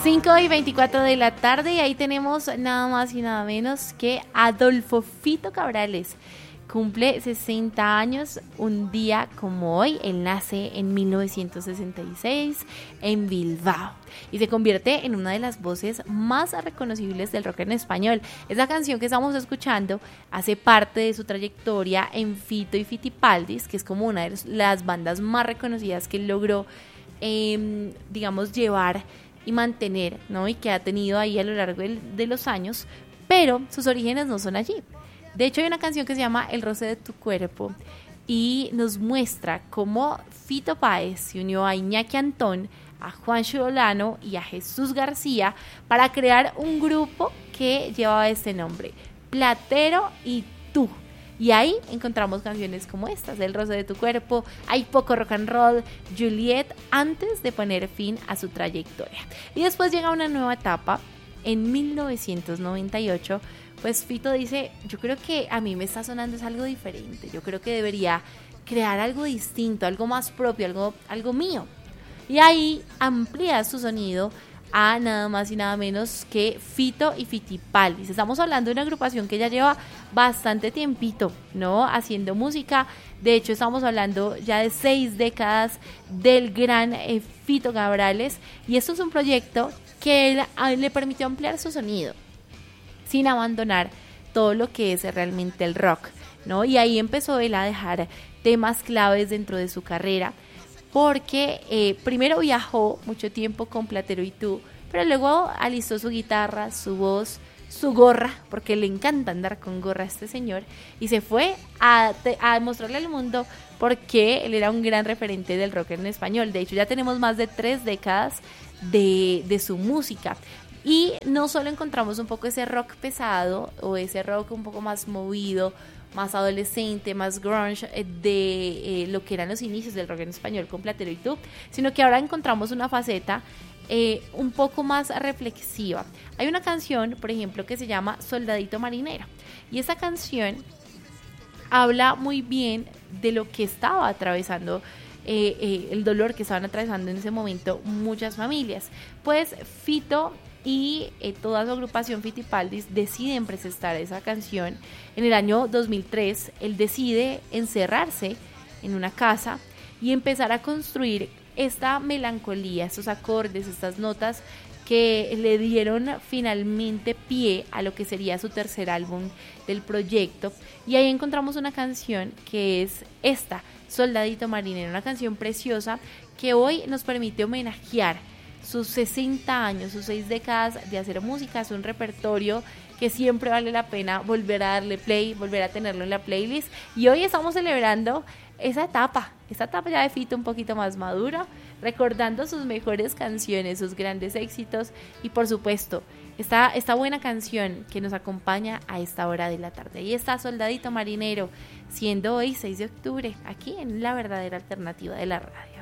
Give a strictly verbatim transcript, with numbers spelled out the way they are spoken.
cinco y veinticuatro de la tarde y ahí tenemos nada más y nada menos que Adolfo Fito Cabrales. Cumple sesenta años un día como hoy. Él nace en mil novecientos sesenta y seis en Bilbao y se convierte en una de las voces más reconocibles del rock en español. Esa canción que estamos escuchando hace parte de su trayectoria en Fito y Fitipaldis, que es como una de las bandas más reconocidas que él logró, eh, digamos, llevar y mantener, ¿no? Y que ha tenido ahí a lo largo de, de los años, pero sus orígenes no son allí. De hecho, hay una canción que se llama El roce de tu cuerpo y nos muestra cómo Fito Páez se unió a Iñaki Antón, a Juan Chiolano y a Jesús García para crear un grupo que llevaba este nombre, Platero y Tú. Y ahí encontramos canciones como estas, El roce de tu cuerpo, Hay poco rock and roll, Juliet, antes de poner fin a su trayectoria. Y después llega una nueva etapa. En mil novecientos noventa y ocho, pues Fito dice, yo creo que a mí me está sonando es algo diferente, yo creo que debería crear algo distinto, algo más propio, algo, algo mío. Y ahí amplía su sonido a nada más y nada menos que Fito y Fitipaldis. Estamos hablando de una agrupación que ya lleva bastante tiempito, ¿no? Haciendo música. De hecho, estamos hablando ya de seis décadas del gran eh, Fito Cabrales. Y esto es un proyecto que él, a él le permitió ampliar su sonido sin abandonar todo lo que es realmente el rock, ¿no? Y ahí empezó él a dejar temas claves dentro de su carrera, porque eh, primero viajó mucho tiempo con Platero y Tú, pero luego alistó su guitarra, su voz, su gorra, porque le encanta andar con gorra a este señor, y se fue a, a mostrarle al mundo por qué él era un gran referente del rock en español. De hecho, ya tenemos más de tres décadas de, de su música. Y no solo encontramos un poco ese rock pesado o ese rock un poco más movido, más adolescente, más grunge de eh, lo que eran los inicios del rock en español con Platero y Tú, sino que ahora encontramos una faceta eh, un poco más reflexiva. Hay una canción, por ejemplo, que se llama Soldadito Marinero, y esa canción habla muy bien de lo que estaba atravesando eh, eh, el dolor que estaban atravesando en ese momento muchas familias. Pues Fito y eh, toda su agrupación Fitipaldis deciden presentar esa canción en el año dos mil tres. Él decide encerrarse en una casa y empezar a construir esta melancolía, estos acordes, estas notas que le dieron finalmente pie a lo que sería su tercer álbum del proyecto. Y ahí encontramos una canción que es esta, Soldadito Marinero, una canción preciosa que hoy nos permite homenajear sus sesenta años, sus seis décadas de hacer música. Es un repertorio que siempre vale la pena volver a darle play, volver a tenerlo en la playlist. Y hoy estamos celebrando esa etapa, esa etapa ya de Fito un poquito más maduro, recordando sus mejores canciones, sus grandes éxitos y por supuesto esta, esta buena canción que nos acompaña a esta hora de la tarde. Ahí está Soldadito Marinero, siendo hoy seis de octubre, aquí en La Verdadera Alternativa de la Radio.